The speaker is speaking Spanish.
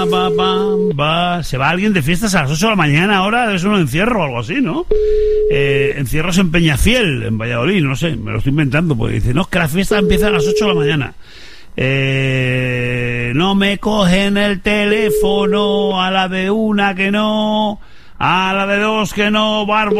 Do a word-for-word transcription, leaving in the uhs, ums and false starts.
Va, va, va. Se va alguien de fiestas a las ocho de la mañana ahora, es un encierro o algo así, ¿no? Eh, encierros en Peñafiel, en Valladolid, no sé, me lo estoy inventando, porque dice, no, es que la fiesta empieza a las ocho de la mañana. Eh, no me cogen el teléfono, a la de una que no, a la de dos que no, barbo.